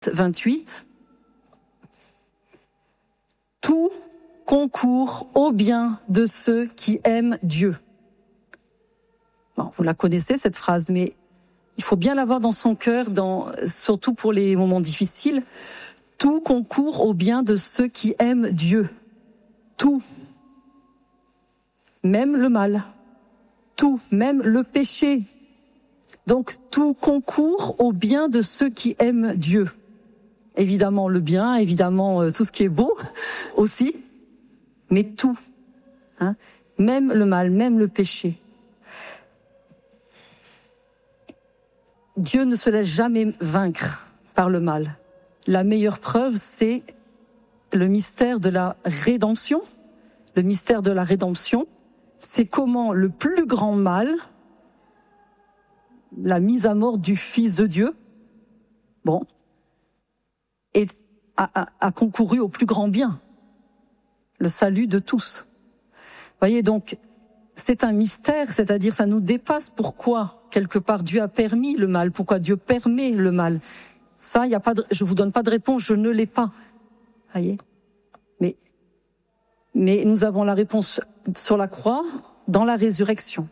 28. Tout concourt au bien de ceux qui aiment Dieu. Bon, vous la connaissez cette phrase, mais il faut bien l'avoir dans son cœur, surtout pour les moments difficiles. Tout concourt au bien de ceux qui aiment Dieu. Tout. Même le mal. Tout. Même le péché. Donc tout concourt au bien de ceux qui aiment Dieu. Évidemment le bien, évidemment tout ce qui est beau aussi, mais tout. Hein, même le mal, même le péché. Dieu ne se laisse jamais vaincre par le mal. La meilleure preuve, c'est le mystère de la rédemption. Le mystère de la rédemption, c'est comment le plus grand mal, la mise à mort du Fils de Dieu, a concouru au plus grand bien, le salut de tous. Vous voyez, donc, c'est un mystère, c'est-à-dire ça nous dépasse. Pourquoi, quelque part, Dieu a permis le mal? Pourquoi Dieu permet le mal? Ça, je vous donne pas de réponse, je ne l'ai pas. Voyez, mais nous avons la réponse sur la croix, dans la résurrection,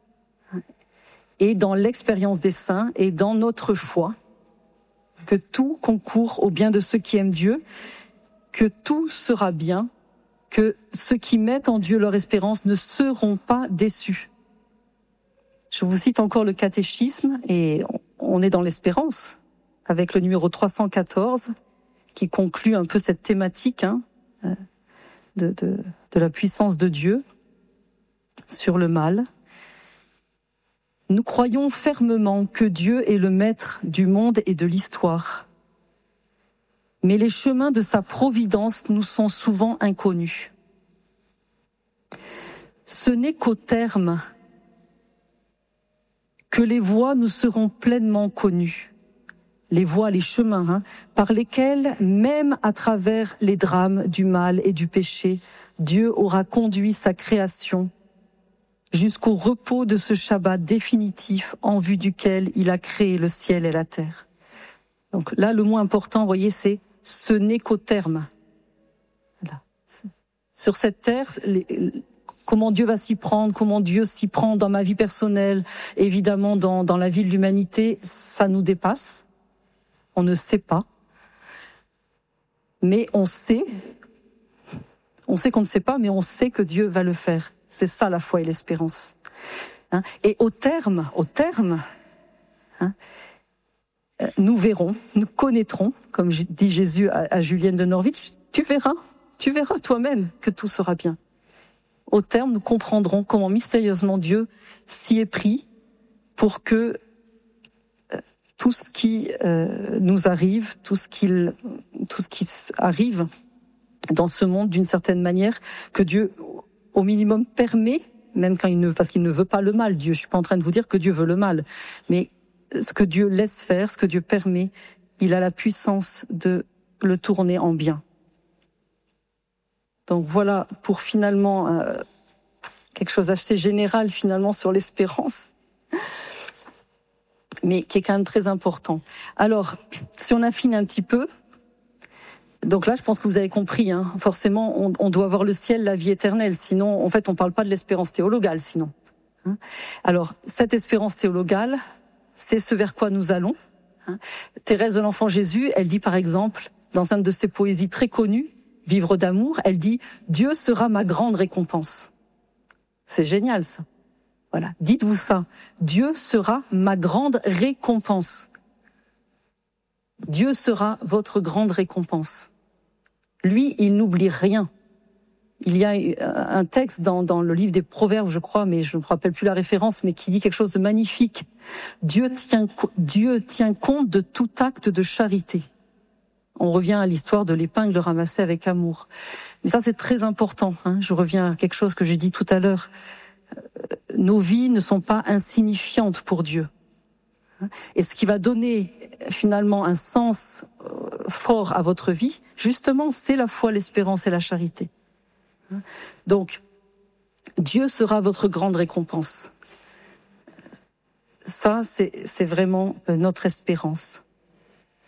et dans l'expérience des saints, et dans notre foi, que tout concourt au bien de ceux qui aiment Dieu, que tout sera bien, que ceux qui mettent en Dieu leur espérance ne seront pas déçus. Je vous cite encore le catéchisme, et on est dans l'espérance, avec le numéro 314, qui conclut un peu cette thématique de la puissance de Dieu sur le mal. Nous croyons fermement que Dieu est le maître du monde et de l'histoire. Mais les chemins de sa providence nous sont souvent inconnus. Ce n'est qu'au terme que les voies nous seront pleinement connues. Les voies, les chemins, par lesquels, même à travers les drames du mal et du péché, Dieu aura conduit sa création jusqu'au repos de ce Shabbat définitif en vue duquel il a créé le ciel et la terre. Donc là, le mot important, vous voyez, c'est « ce n'est qu'au terme ». Sur cette terre, comment Dieu va s'y prendre, comment Dieu s'y prend dans ma vie personnelle, évidemment dans la vie de l'humanité, ça nous dépasse. On ne sait pas. Mais on sait qu'on ne sait pas, mais on sait que Dieu va le faire. C'est ça la foi et l'espérance. Et au terme, nous verrons, nous connaîtrons, comme dit Jésus à Julienne de Norwich, tu verras toi-même que tout sera bien. Au terme, nous comprendrons comment mystérieusement Dieu s'y est pris pour que tout ce qui nous arrive, tout ce qui arrive dans ce monde d'une certaine manière, que Dieu au minimum permet, même parce qu'il ne veut pas le mal, Dieu. Je suis pas en train de vous dire que Dieu veut le mal, mais ce que Dieu laisse faire, ce que Dieu permet, il a la puissance de le tourner en bien. Donc voilà pour finalement quelque chose d'assez général finalement sur l'espérance, mais qui est quand même très important. Alors, si on affine un petit peu, donc là, je pense que vous avez compris, forcément, on doit avoir le ciel, la vie éternelle, sinon, en fait, on parle pas de l'espérance théologale, sinon. Alors, cette espérance théologale, c'est ce vers quoi nous allons. Thérèse de l'Enfant Jésus, elle dit par exemple, dans une de ses poésies très connues, Vivre d'amour, elle dit « Dieu sera ma grande récompense ». C'est génial, ça. Voilà, dites-vous ça. Dieu sera ma grande récompense. Dieu sera votre grande récompense. Lui, il n'oublie rien. Il y a un texte dans le livre des Proverbes, je crois, mais je ne me rappelle plus la référence, mais qui dit quelque chose de magnifique. Dieu tient compte de tout acte de charité. On revient à l'histoire de l'épingle ramassée avec amour. Mais ça, c'est très important. Je reviens à quelque chose que j'ai dit tout à l'heure. Nos vies ne sont pas insignifiantes pour Dieu. Et ce qui va donner finalement un sens fort à votre vie, justement, c'est la foi, l'espérance et la charité. Donc, Dieu sera votre grande récompense. Ça, c'est vraiment notre espérance.